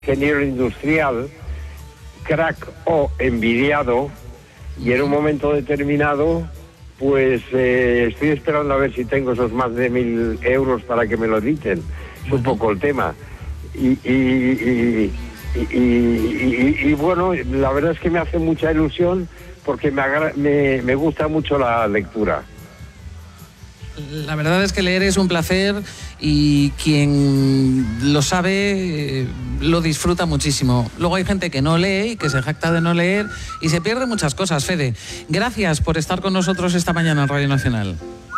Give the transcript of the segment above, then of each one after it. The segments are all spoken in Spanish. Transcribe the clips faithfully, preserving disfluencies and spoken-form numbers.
ingeniero industrial, crack o envidiado, y en un momento determinado, pues eh, estoy esperando a ver si tengo esos más de mil euros para que me lo editen. Es un poco el tema. Y, y, y, y, y, y, y, y bueno, la verdad es que me hace mucha ilusión porque me, agra- me, me gusta mucho la lectura. La verdad es que leer es un placer y quien lo sabe eh, lo disfruta muchísimo. Luego hay gente que no lee y que se jacta de no leer y se pierde muchas cosas. Fede, gracias por estar con nosotros esta mañana en Radio Nacional.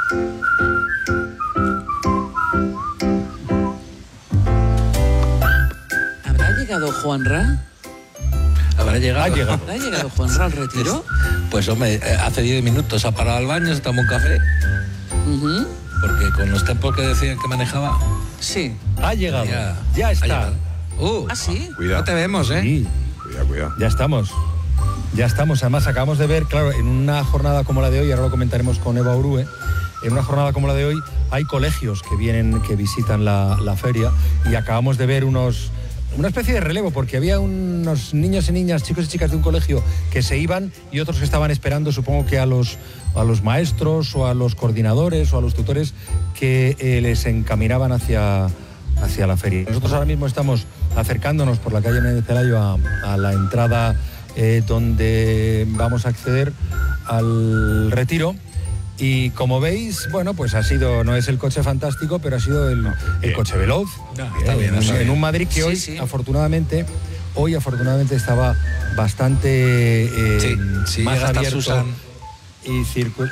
¿Habrá llegado Juanra? ¿Habrá llegado? ¿Ha llegado? ¿Habrá llegado Juanra al retiro? Pues hombre, hace diez minutos ha parado al baño, se tomó un café. Uh-huh. Porque con los tiempos que decían que manejaba... Sí. Ha llegado. Ya, ya está. Ha llegado. Uh, ¿Ah, sí? Cuidado. No te vemos, ¿eh? Sí. Cuidado, cuidado. Ya estamos. Ya estamos. Además, acabamos de ver, claro, en una jornada como la de hoy, ahora lo comentaremos con Eva Orue, en una jornada como la de hoy hay colegios que vienen, que visitan la, la feria, y acabamos de ver unos... una especie de relevo, porque había unos niños y niñas, chicos y chicas de un colegio que se iban y otros que estaban esperando, supongo que a los, a los maestros o a los coordinadores o a los tutores que eh, les encaminaban hacia, hacia la feria. Nosotros ahora mismo estamos acercándonos por la calle Méndez Pelayo a, a la entrada eh, donde vamos a acceder al retiro. Y como veis, bueno, pues ha sido, no es el coche fantástico, pero ha sido el, el coche veloz. No, está bien, en, está en bien. un Madrid que Sí, hoy, sí. afortunadamente, hoy afortunadamente estaba bastante eh, Sí, si más llega a estar abierto Susan. y circu...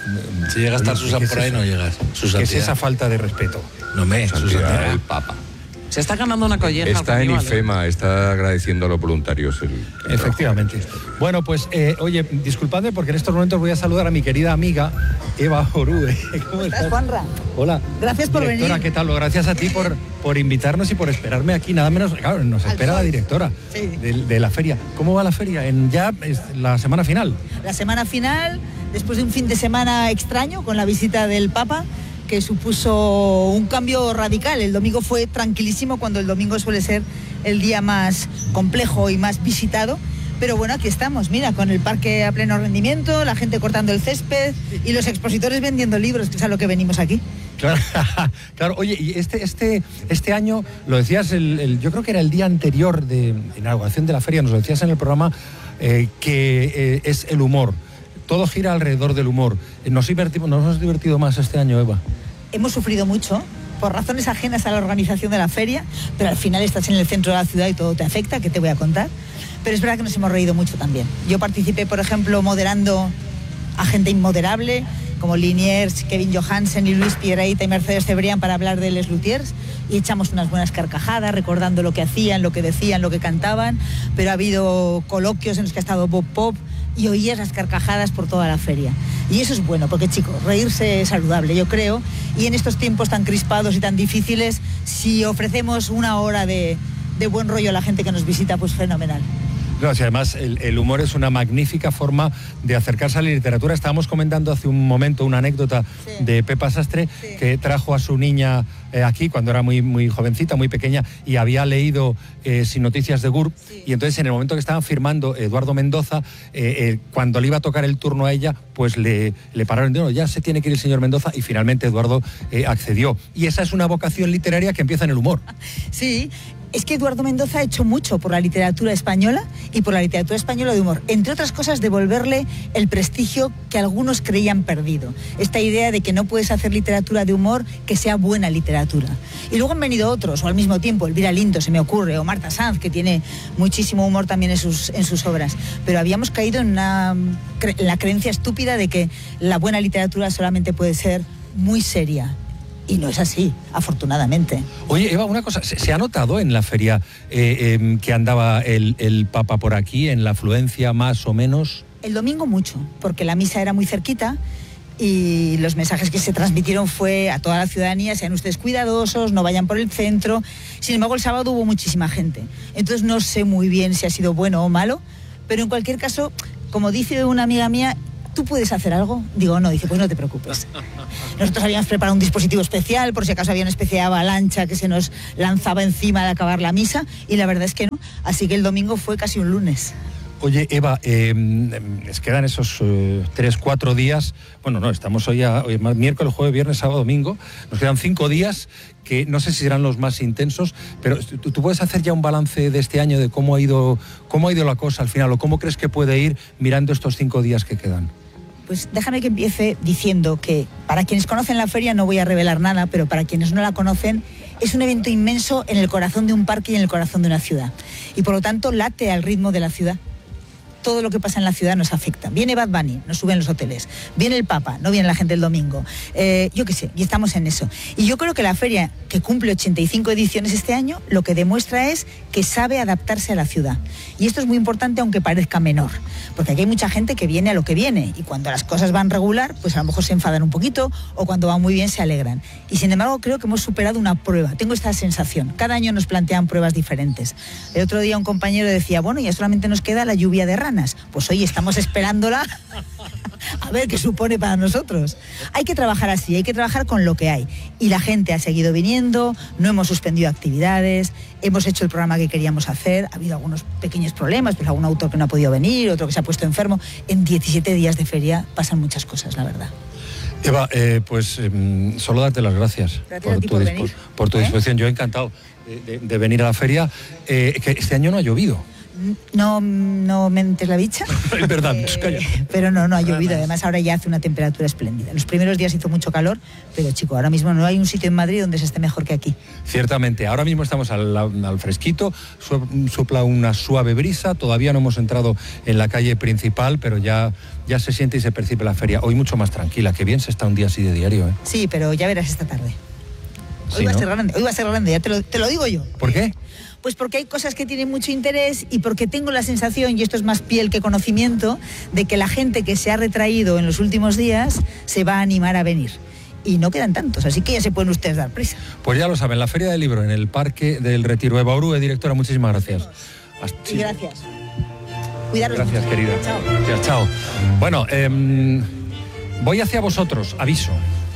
Si llega a estar Oye, Susan ¿qué es por ahí, eso? no llegas. Su ¿Qué es santidad. esa falta de respeto? No me, su Santidad, santidad. el Papa. Se está ganando una colleja. Está al en carnaval, ¿eh? IFEMA, está agradeciendo a los voluntarios el, el Efectivamente. Bueno, pues, eh, oye, disculpadme porque en estos momentos voy a saludar a mi querida amiga Eva Orue. ¿Cómo ¿Estás, Juanra? Hola. Gracias por Directora, venir. ¿qué tal? Gracias a ti por, por invitarnos y por esperarme aquí. Nada menos, claro, nos Al espera sol. la directora Sí. de, de la feria. ¿Cómo va la feria? En ya es la semana final. La semana final, después de un fin de semana extraño con la visita del Papa, que supuso un cambio radical. El domingo fue tranquilísimo, cuando el domingo suele ser el día más complejo y más visitado. Pero bueno, aquí estamos, mira, con el parque a pleno rendimiento, la gente cortando el césped y los expositores vendiendo libros, que es a lo que venimos aquí. Claro, claro. Oye, y este, este, este año, lo decías, el, el- yo creo que era el día anterior de inauguración de la feria, nos lo decías en el programa, eh, que eh, es el humor. Todo gira alrededor del humor. Nos, divertimos, nos hemos divertido más este año, Eva. Hemos sufrido mucho por razones ajenas a la organización de la feria, pero al final estás en el centro de la ciudad y todo te afecta, que te voy a contar. Pero es verdad que nos hemos reído mucho también. Yo participé, por ejemplo, moderando a gente inmoderable, como Liniers, Kevin Johansen y Luis Piedrahita y Mercedes Cebrián, para hablar de Les Luthiers, y echamos unas buenas carcajadas recordando lo que hacían, lo que decían, lo que cantaban. Pero ha habido coloquios en los que ha estado Bob Pop y oías las carcajadas por toda la feria. Y eso es bueno, porque, chicos, reírse es saludable, yo creo. Y en estos tiempos tan crispados y tan difíciles, si ofrecemos una hora de, de buen rollo a la gente que nos visita, pues fenomenal. No, si además el, el humor es una magnífica forma de acercarse a la literatura. Estábamos comentando hace un momento una anécdota Sí. de Pepa Sastre, Sí. que trajo a su niña eh, aquí cuando era muy, muy jovencita, muy pequeña, y había leído eh, Sin Noticias de G U R P, Sí. y entonces en el momento que estaban firmando Eduardo Mendoza, eh, eh, cuando le iba a tocar el turno a ella, pues le, le pararon, no, ya se tiene que ir el señor Mendoza, y finalmente Eduardo eh, accedió. Y esa es una vocación literaria que empieza en el humor. Sí, es que Eduardo Mendoza ha hecho mucho por la literatura española y por la literatura española de humor. Entre otras cosas, devolverle el prestigio que algunos creían perdido. Esta idea de que no puedes hacer literatura de humor que sea buena literatura. Y luego han venido otros, o al mismo tiempo, Elvira Lindo, se me ocurre, o Marta Sanz, que tiene muchísimo humor también en sus, en sus obras. Pero habíamos caído en, una, en la creencia estúpida de que la buena literatura solamente puede ser muy seria. Y no es así, afortunadamente. Oye, Eva, una cosa, ¿se, se ha notado en la feria eh, eh, que andaba el, el Papa por aquí, en la afluencia más o menos? El domingo mucho, porque la misa era muy cerquita y los mensajes que se transmitieron fue a toda la ciudadanía: sean ustedes cuidadosos, no vayan por el centro. Sin embargo, el sábado hubo muchísima gente. Entonces no sé muy bien si ha sido bueno o malo, pero en cualquier caso, como dice una amiga mía, ¿tú puedes hacer algo? Digo, no. Dice, pues no te preocupes. Nosotros habíamos preparado un dispositivo especial por si acaso había una especie de avalancha que se nos lanzaba encima de acabar la misa, y la verdad es que no. Así que el domingo fue casi un lunes. Oye, Eva, eh, les quedan esos eh, tres, cuatro días. Bueno, no, estamos hoy, a, hoy es miércoles, jueves, viernes, sábado, domingo. Nos quedan cinco días que no sé si serán los más intensos, pero ¿tú, tú puedes hacer ya un balance de este año de cómo ha ido, cómo ha ido la cosa al final, o cómo crees que puede ir mirando estos cinco días que quedan? Pues déjame que empiece diciendo que para quienes conocen la feria no voy a revelar nada, pero para quienes no la conocen, es un evento inmenso en el corazón de un parque y en el corazón de una ciudad. Y por lo tanto late al ritmo de la ciudad. Todo lo que pasa en la ciudad nos afecta. Viene Bad Bunny, nos suben los hoteles. Viene el Papa, no viene la gente el domingo. Eh, yo qué sé, y estamos en eso. Y yo creo que la feria, que cumple ochenta y cinco ediciones este año, lo que demuestra es que sabe adaptarse a la ciudad. Y esto es muy importante, aunque parezca menor. Porque aquí hay mucha gente que viene a lo que viene. Y cuando las cosas van regular, pues a lo mejor se enfadan un poquito, o cuando van muy bien se alegran. Y sin embargo, creo que hemos superado una prueba. Tengo esta sensación. Cada año nos plantean pruebas diferentes. El otro día un compañero decía, bueno, ya solamente nos queda la lluvia de ranas. Pues hoy estamos esperándola a ver qué supone para nosotros. Hay que trabajar así, hay que trabajar con lo que hay. Y la gente ha seguido viniendo, no hemos suspendido actividades, hemos hecho el programa que queríamos hacer, ha habido algunos pequeños problemas, pues algún autor que no ha podido venir, otro que se ha puesto enfermo. En diecisiete días de feria pasan muchas cosas, la verdad. Eva, eh, pues eh, solo darte las gracias, gracias por, tu tu venir. por tu disposición. ¿Eh? Yo he encantado de, de, de venir a la feria, eh, que este año no ha llovido. No, no mentes la bicha. Es verdad, eh, calla. Pero no, no ha llovido. Además, ahora ya hace una temperatura espléndida. Los primeros días hizo mucho calor, pero chico, ahora mismo no hay un sitio en Madrid donde se esté mejor que aquí. Ciertamente, ahora mismo estamos al, al fresquito, sopla una suave brisa, todavía no hemos entrado en la calle principal, pero ya, ya se siente y se percibe la feria. Hoy mucho más tranquila, que bien se está un día así de diario, ¿eh? Sí, pero ya verás esta tarde. Hoy, sí, va, ¿no? a ser grande, hoy va a ser grande, ya te lo, te lo digo yo. ¿Por qué? Pues porque hay cosas que tienen mucho interés y porque tengo la sensación, y esto es más piel que conocimiento, de que la gente que se ha retraído en los últimos días se va a animar a venir. Y no quedan tantos, así que ya se pueden ustedes dar prisa. Pues ya lo saben, la Feria del Libro en el Parque del Retiro. Eva Orue, directora, muchísimas gracias. Hasta... Y gracias. Cuidaros Gracias, mucho. querida. Chao. Gracias, chao. Bueno, eh, voy hacia vosotros, aviso.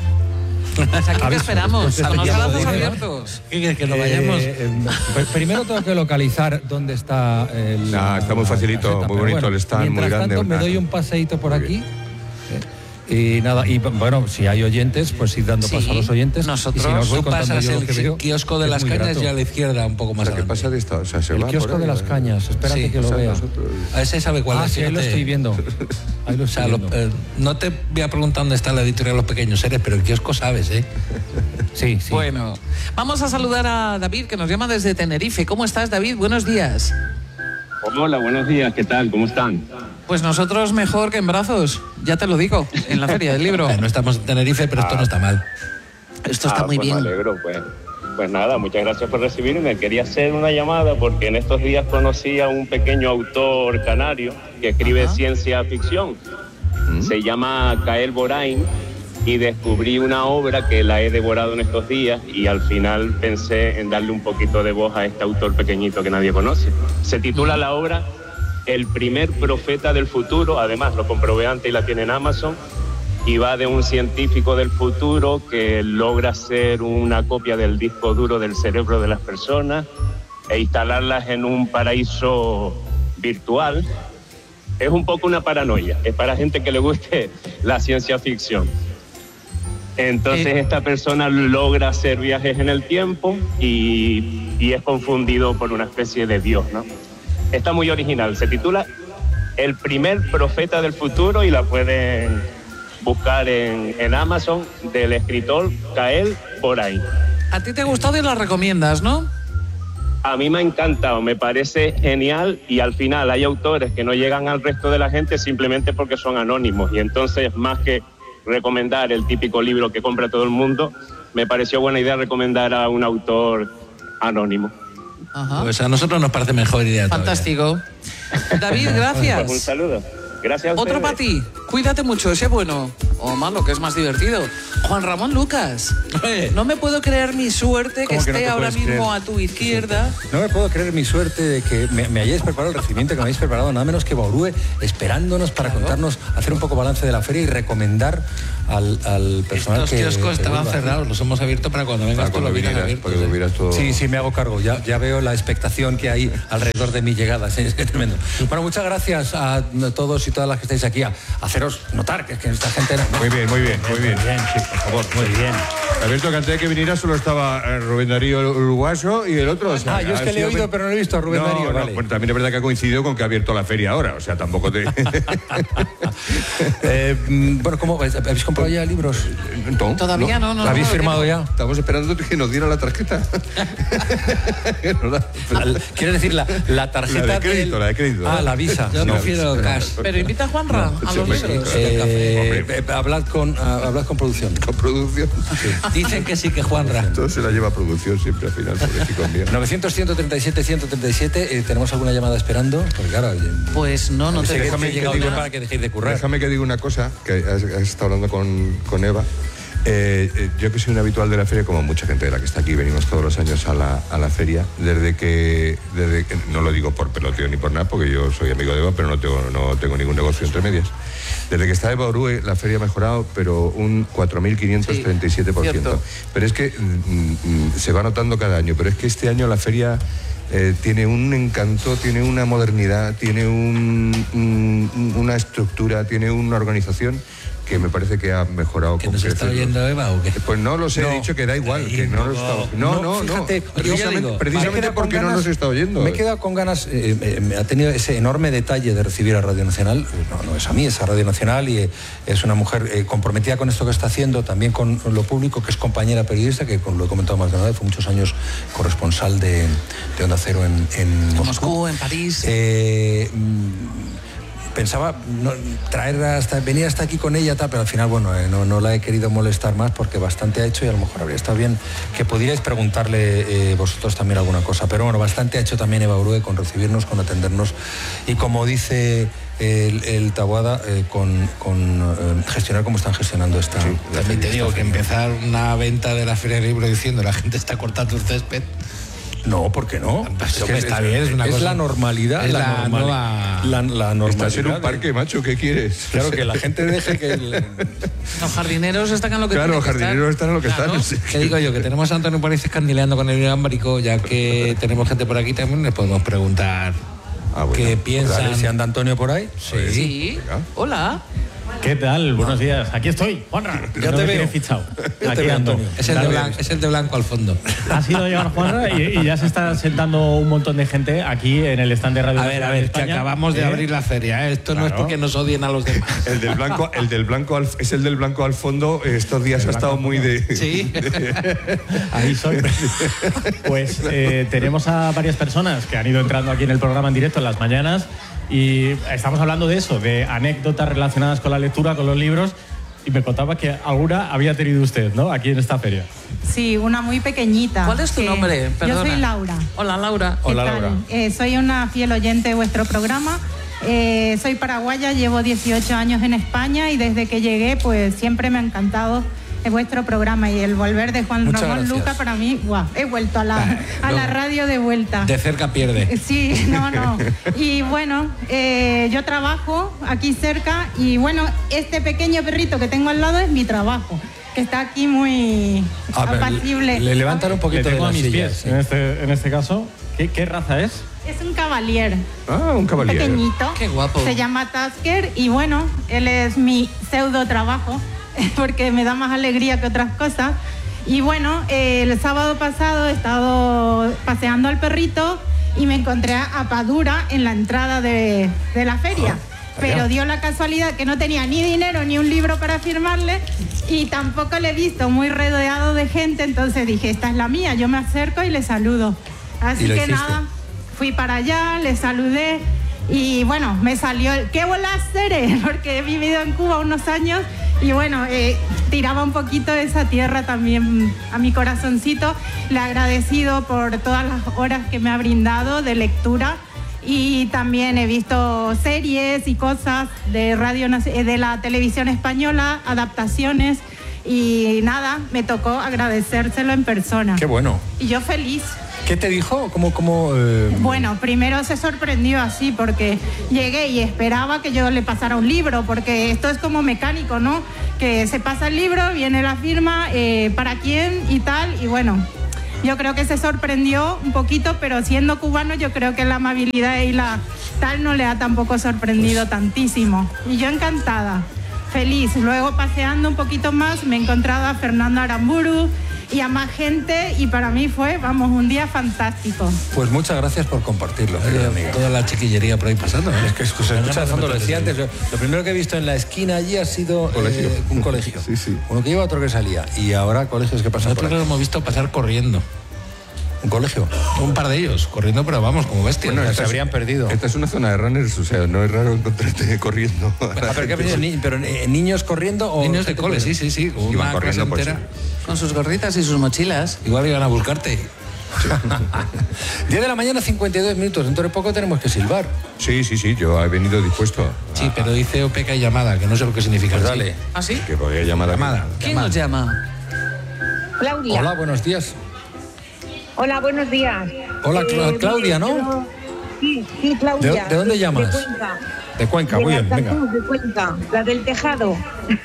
Pues aquí te Aviso, esperamos, después de con los este brazos tiempo de- abiertos. ¿Qué quieres que no vayamos? Eh, eh, primero tengo que localizar dónde está el... Nah, está muy facilito, la caseta, muy pero bonito el stand, muy mientras grande, tanto, me una- doy un paseíto por Muy aquí. eh, Y nada, y bueno, si hay oyentes, pues ir dando Sí, paso a los oyentes. nosotros- y si no os voy Tú contando pasas yo lo el que veo, kiosco de es las muy cañas grato. y a la izquierda, un poco O más sea, ¿qué adelante. pasa de esto? O sea, se El va kiosco por ahí, de las ¿eh? cañas, espérate Sí, que lo O sea, vea. nosotros- A ese sabe cuál Ah, es. sí, ahí lo fíjate. estoy viendo. Ahí lo O estoy sea, lo- viendo. eh, no te voy a preguntar dónde está la editorial de Los Pequeños Seres, pero el kiosco sabes, ¿eh? Sí, sí. Bueno, vamos a saludar a David, que nos llama desde Tenerife. ¿Cómo estás, David? Buenos días. Hola, buenos días, ¿qué tal? ¿Cómo están? Pues nosotros mejor que en brazos, ya te lo digo, en la Feria del Libro. Eh, No estamos en Tenerife, pero esto no está mal. Esto está Ah, muy pues bien. Me alegro, pues. Pues nada, muchas gracias por recibirme. Quería hacer una llamada porque en estos días conocí a un pequeño autor canario que escribe Ajá. ciencia ficción. Se llama Kael Borain y descubrí una obra que la he devorado en estos días y al final pensé en darle un poquito de voz a este autor pequeñito que nadie conoce. Se titula la obra El primer profeta del futuro, además lo comprobé antes y la tiene en Amazon, y va de un científico del futuro que logra hacer una copia del disco duro del cerebro de las personas e instalarlas en un paraíso virtual. Es un poco una paranoia, es para gente que le guste la ciencia ficción. Entonces Eh. esta persona logra hacer viajes en el tiempo y, y es confundido por una especie de dios, ¿no? Está muy original, se titula El primer profeta del futuro y la pueden buscar en, en Amazon, del escritor Kael Borain. A ti te ha gustado y la recomiendas, ¿no? A mí me ha encantado, me parece genial y al final hay autores que no llegan al resto de la gente simplemente porque son anónimos y entonces más que recomendar el típico libro que compra todo el mundo, me pareció buena idea recomendar a un autor anónimo. Ajá. Pues a nosotros nos parece mejor idea todavía. Fantástico. David, Pues un gracias. saludo. Gracias a Otro ustedes. para ti. Cuídate mucho, sé bueno. o malo, que es más divertido. Juan Ramón Lucas, no me puedo creer mi suerte que ¿Cómo que no esté te ahora puedes mismo creer? a tu izquierda. No me puedo creer mi suerte de que me, me hayáis preparado el recibimiento que me habéis preparado, nada menos que Baurúe, esperándonos para claro. contarnos, hacer un poco balance de la feria y recomendar al, al personal Estos que... Estos kioscos que estaban vuelva. cerrados, los hemos abierto para cuando vengas tú lo vieras abierto. Todo... Sí, sí, me hago cargo, ya, ya veo la expectación que hay alrededor de mi llegada, sí, es tremendo. Bueno, muchas gracias a todos y todas las que estáis aquí, a haceros notar que, que esta gente... ¿no? Muy bien, muy bien, muy bien. Muy bien, sí, por favor, muy bien. Alberto, que antes de que viniera solo estaba Rubén Darío Uruguayo y el otro... O sea, ah, yo es que le he oído, pero no he visto a Rubén no, Darío, no, vale. Bueno, también es verdad que ha coincidido con que ha abierto la feria ahora, o sea, tampoco te... eh, bueno, ¿cómo? ¿Habéis comprado ya libros? No, Todavía no, no. ¿Lo habéis no, firmado no. ya? Estamos esperando que nos diera la tarjeta. ¿Quieres decir la, la tarjeta la de crédito, del... la de crédito. Ah, la Visa. Yo no, prefiero cash. Pero invita a Juanra No, a sí, los hombre, libros. claro. Eh, eh, hablad, con, ah, hablad con producción. Con producción. Sí. Dicen que sí, que Juanra. Todo se la lleva a producción siempre al final, por chico mío. novecientos, ciento treinta y siete, ciento treinta y siete, eh, ¿tenemos alguna llamada esperando? Porque claro... Pues no, no te Déjame he que llegado diga- nada. para que dejéis de currar. Déjame que diga una cosa, que has, has estado hablando con, con Eva. Eh, eh, yo que soy un habitual de la feria, como mucha gente de la que está aquí, venimos todos los años a la, a la feria, desde que, desde que, no lo digo por peloteo ni por nada, porque yo soy amigo de Eva, pero no tengo, no tengo ningún negocio entre medias. Desde que está Eva Orue, la feria ha mejorado, pero un cuatro mil quinientos treinta y siete por ciento. Sí, pero es que mm, mm, se va notando cada año, pero es que este año la feria... Eh, tiene un encanto, tiene una modernidad, tiene un, un, una estructura, tiene una organización que me parece que ha mejorado. ¿Que con nos creces. está oyendo Eva o qué? Pues no lo sé, No. he dicho que da igual, Ahí, que no, no, lo está... no, No, no, no, fíjate, yo precisamente, digo, precisamente me he quedado porque con no ganas- nos está oyendo. Me he quedado con ganas, eh, eh, me ha tenido ese enorme detalle de recibir a Radio Nacional, no, no es a mí, es a Radio Nacional y eh, es una mujer eh, comprometida con esto que está haciendo, también con lo público, que es compañera periodista, que con, lo he comentado más de una vez, fue muchos años corresponsal de, de Onda Cero en, en En Moscú, en París. Eh, mm, pensaba no, traer hasta, venir hasta aquí con ella, tal, pero al final, bueno, eh, no, no la he querido molestar más porque bastante ha hecho y a lo mejor habría estado bien que pudierais preguntarle eh, vosotros también alguna cosa. Pero bueno, bastante ha hecho también Eva Orue con recibirnos, con atendernos y como dice el, el Taboada, eh, con, con eh, gestionar como están gestionando esta... Sí, la También te feria, digo esta que feria. empezar una venta de la Feria del Libro diciendo la gente está cortando el césped. No, ¿por qué no? Pues, Es hombre, que está bien, es una cosa- la normalidad. es la normal- nueva- la, la normalidad. Estás en un de- parque, macho, ¿qué quieres? Claro, que la gente deje que... el- Los jardineros están en lo que Claro, tienen los que estar. jardineros están en lo que Claro. están. ¿Qué digo yo? Que tenemos a Antonio París escandileando con el ámbarico, ya que tenemos gente por aquí también, les podemos preguntar Ah, bueno. qué piensan. Dale, si anda Antonio por ahí. Sí. Sí. Venga. Hola. ¿Qué tal? Buenos días. Aquí estoy, Juanra. Ya no te me veo. tienes fichado. Ya te Aquí veo, ando. Antonio. Es el, de Dale. blanco, es el de blanco al fondo. Ha sido llegar Juanra y, y ya se está sentando un montón de gente aquí en el stand de Radio A ver, a Nacional ver, de que España. acabamos de ¿Eh? abrir la feria, ¿eh? Esto no es Claro. porque nos odien a los demás. El del blanco, el del blanco al, es el del blanco al fondo. Estos días ha estado muy de... Sí. Ahí soy. Pues eh, tenemos a varias personas que han ido entrando aquí en el programa en directo en las mañanas y estamos hablando de eso, de anécdotas relacionadas con la lectura, con los libros. Y me contaba que alguna había tenido usted, ¿no? Aquí en esta feria. Sí, una muy pequeñita. ¿Cuál es tu que- nombre? Perdona. Yo soy Laura. Hola, Laura. ¿Qué Hola, tal? Laura. Eh, soy una fiel oyente de vuestro programa. Eh, soy paraguaya, llevo dieciocho años en España y desde que llegué, pues siempre me ha encantado vuestro programa y el volver de Juan Muchas Ramón gracias. Luca para mí, guau, he vuelto a la, a la no. radio de vuelta. De cerca pierde. Sí, no, no. Y bueno, eh, yo trabajo aquí cerca y bueno, este pequeño perrito que tengo al lado es mi trabajo, que está aquí muy A ver, apacible. le levantan un Le poquito de tengo a las mis sillas. pies sí. en, este, en este caso. ¿Qué, qué raza es? Es un cavalier. Ah, un caballero. Pequeñito. Qué guapo. Se llama Tasker y bueno, él es mi pseudo trabajo porque me da más alegría que otras cosas. Y bueno, eh, el sábado pasado he estado paseando al perrito y me encontré a Padura en la entrada de, de la feria. Pero dio la casualidad que no tenía ni dinero ni un libro para firmarle y tampoco le he visto muy rodeado de gente, entonces dije, esta es la mía, yo me acerco y le saludo. Así ¿Y lo que hiciste? nada, fui para allá, le saludé y bueno, me salió el ¿qué bolas seré? Porque he vivido en Cuba unos años y bueno, eh, tiraba un poquito de esa tierra también a mi corazoncito. Le he agradecido por todas las horas que me ha brindado de lectura y también he visto series y cosas de radio, de la televisión española, adaptaciones, y nada, me tocó agradecérselo en persona. Qué bueno. Y yo feliz. ¿Qué te dijo? ¿Cómo, cómo, eh... Bueno, primero se sorprendió así porque llegué y esperaba que yo le pasara un libro, porque esto es como mecánico, ¿no? Que se pasa el libro, viene la firma, eh, para quién y tal, y bueno, yo creo que se sorprendió un poquito, pero siendo cubano yo creo que la amabilidad y la tal no le ha tampoco sorprendido pues... tantísimo. Y yo encantada, feliz. Luego paseando un poquito más me he encontrado a Fernando Aramburu y a más gente, y para mí fue, vamos, un día fantástico. Pues muchas gracias por compartirlo. Eh, toda la chiquillería por ahí pasando, ¿eh? Es que se escucha de fondo, lo decía antes, lo, lo primero que he visto en la esquina allí ha sido colegio. Eh, un colegio. Sí, sí. Uno que iba, otro que salía. Y ahora colegios que pasan. Nosotros lo hemos visto pasar corriendo. ¿Un colegio? Un par de ellos, corriendo, pero vamos, como bestias. Bueno, se es, habrían perdido. Esta es una zona de runners, o sea, no es raro encontrarte corriendo. Ah, pero, ¿qué ha ni, pero eh, niños corriendo o niños de cole, sí, sí, sí. Iban corriendo por entera. Con sus gorritas y sus mochilas. Igual iban a buscarte. diez de la mañana, cincuenta y dos minutos. Dentro de poco tenemos que silbar. Sí, sí, sí, yo he venido dispuesto. A... Sí, pero dice O P K y llamada, que no sé lo que significa. Pues dale. ¿Ah, sí? Que podría llamar llamada. ¿Quién llamada. nos llama? Claudia. Hola, buenos días. Hola, buenos días. Hola, Eh, Claudia, mire, ¿no? yo- Sí, sí, Claudia. ¿De- de dónde llamas? De Cuenca. De Cuenca, De muy bien, venga. Artacruz, de Cuenca, la del tejado.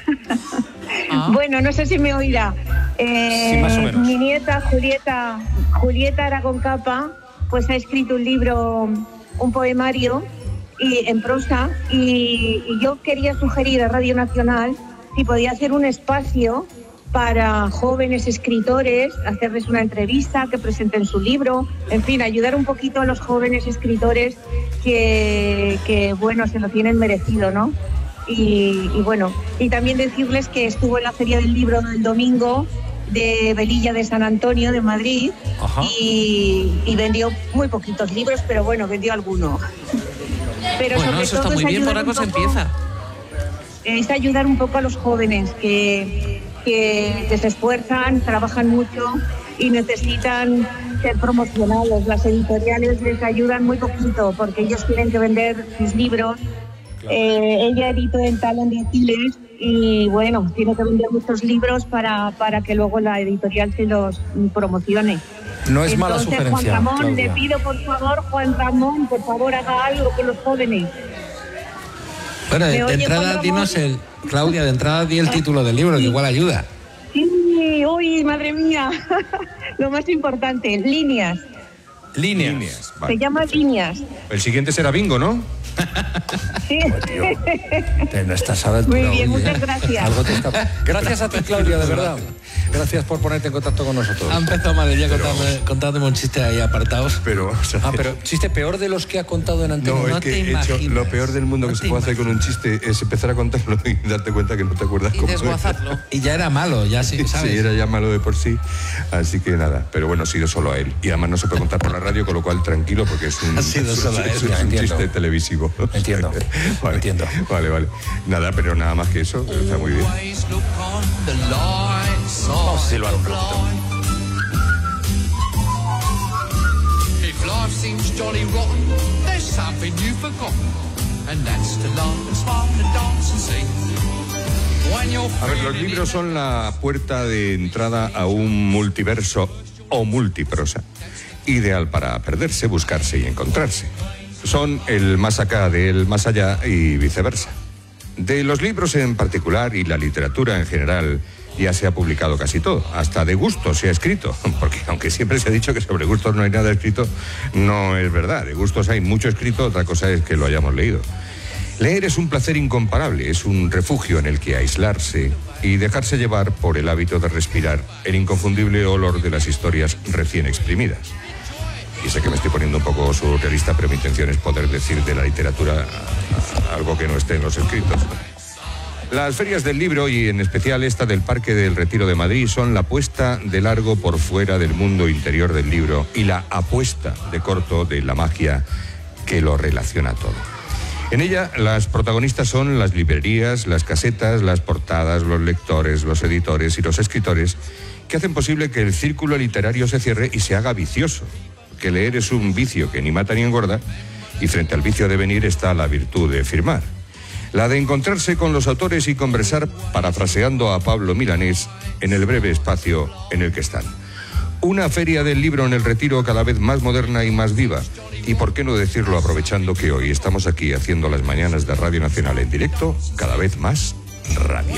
Ah. Bueno, no sé si me oirá. Eh, Sí, más o menos. Mi nieta Julieta, Julieta Aragón Capa, pues ha escrito un libro, un poemario y, en prosa, y, y yo quería sugerir a Radio Nacional si podía hacer un espacio para jóvenes escritores, hacerles una entrevista, que presenten su libro, en fin, ayudar un poquito a los jóvenes escritores que, que bueno, se lo tienen merecido, ¿no? Y, y bueno, y también decirles que estuvo en la Feria del Libro del domingo de Velilla de San Antonio, de Madrid, y, y vendió muy poquitos libros, pero bueno, vendió alguno. Pero Bueno, sobre eso está todo muy es bien, por ayudar algo un se poco- empieza. Es ayudar un poco a los jóvenes que, que, que se esfuerzan, trabajan mucho y necesitan ser promocionados. Las editoriales les ayudan muy poquito porque ellos tienen que vender sus libros. Eh, ella editó en Talón de Aquiles y bueno, tiene que vender muchos libros para, para que luego la editorial se los promocione. No es mala Entonces, sugerencia, Juan Ramón, Claudia. le pido por favor, Juan Ramón, por favor haga algo con los jóvenes. Bueno, de, ¿Me de oye, entrada Juan Ramón? dinos el... Claudia, de entrada di el título del libro, que igual ayuda. Sí, uy, madre mía, lo más importante, líneas. Líneas. Líneas, vale. Se llama líneas. El siguiente será bingo, ¿no? Sí. No estás a la altura, Muy bien, oye. muchas gracias. Algo te escapa. Gracias a ti, Claudia, de verdad. Gracias por ponerte en contacto con nosotros. Ha empezado Madrid contándome, contándome un chiste ahí apartados. Pero, o sea, Ah, pero chiste peor de los que ha contado en antena. no, es no que te he hecho, imaginas. lo peor del mundo que No se te puede hacer con un chiste es empezar a contarlo y darte cuenta que no te acuerdas Y cómo desguazarlo. Y ya era malo, ya sí, ¿sabes? Sí, era ya malo de por sí, así que nada, pero bueno, ha sido solo a él. Y además no se puede contar por la radio, con lo cual tranquilo, porque es un, Ha sido es, solo a él, es ya un entiendo. chiste televisivo. Entiendo, vale, entiendo. Vale, vale. Nada, pero nada más que eso, está muy bien. Vamos a silbar un ratito. If life seems jolly rotten, there's something you've forgotten, and that's to laugh and smile and dance and sing. When you're A ver, los feeling libros son la puerta de entrada a un multiverso o multiprosa, ideal para perderse, buscarse y encontrarse. Son el más acá del más allá y viceversa. De los libros en particular y la literatura en general ya se ha publicado casi todo, hasta de gustos se ha escrito, porque aunque siempre se ha dicho que sobre gustos no hay nada escrito, no es verdad, de gustos hay mucho escrito, otra cosa es que lo hayamos leído. Leer es un placer incomparable, es un refugio en el que aislarse y dejarse llevar por el hábito de respirar el inconfundible olor de las historias recién exprimidas. Y sé que me estoy poniendo un poco surrealista, pero mi intención es poder decir de la literatura algo que no esté en los escritos. Las ferias del libro, y en especial esta del Parque del Retiro de Madrid, son la puesta de largo por fuera del mundo interior del libro y la apuesta de corto de la magia que lo relaciona todo. En ella, las protagonistas son las librerías, las casetas, las portadas, los lectores, los editores y los escritores que hacen posible que el círculo literario se cierre y se haga vicioso. Que leer es un vicio que ni mata ni engorda Y frente al vicio de venir está la virtud de firmar. La de encontrarse con los autores y conversar, parafraseando a Pablo Milanés, en el breve espacio en el que están. Una feria del libro en el Retiro cada vez más moderna y más viva. Y por qué no decirlo aprovechando que hoy estamos aquí haciendo las mañanas de Radio Nacional en directo, cada vez más radio.